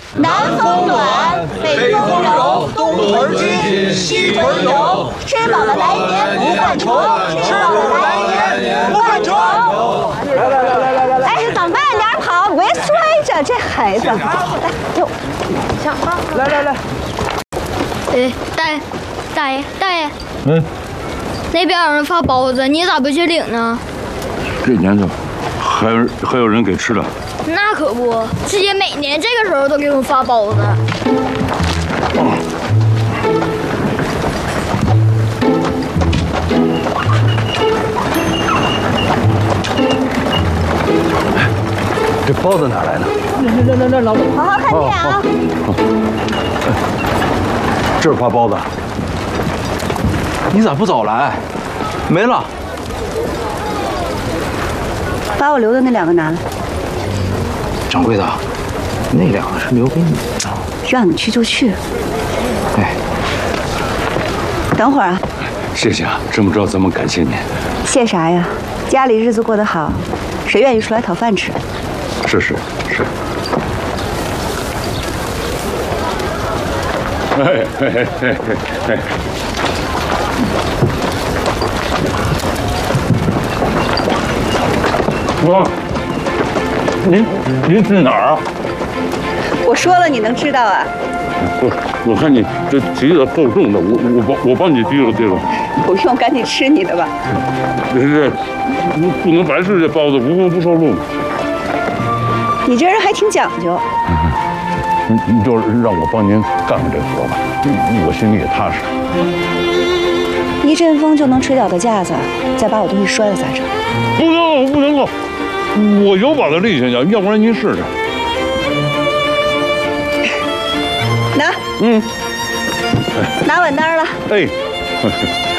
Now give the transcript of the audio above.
南风暖，北风柔，东屯亲，西屯友。吃饱了来年不犯愁，吃饱了来年不犯愁。来，哎，咱慢点跑，别摔着，这孩子。来，哟，小包。来。 大爷。那边有人发包子，你咋不去领呢？ 这年头还有人给吃的？ 那可不，师姐每年这个时候都给我发包子。 这包子哪来的？ 那老总，好好看店啊！ 这儿发包子， 你咋不早来？没了。 把我留的那2个拿来。 掌柜的，那2个是留给你的。 让你去就去。 哎， 等会儿啊。 谢谢啊，真不知道怎么感谢您。 谢啥呀？家里日子过得好，谁愿意出来讨饭吃？ 是。哎。您是哪儿啊？ 我说了，你能知道啊？ 我看你这提的够重的，我帮你提了这个。 不用，赶紧吃你的吧。 这不能白吃这包子，无功不受禄。 你这人还挺讲究。 你就让我帮您干这活吧，我心里也踏实。 一阵风就能吹倒的架子，再把我东西摔了咋整？ 不能够，我有把它立下去，要不然您试试。 拿，拿稳当了。 哎。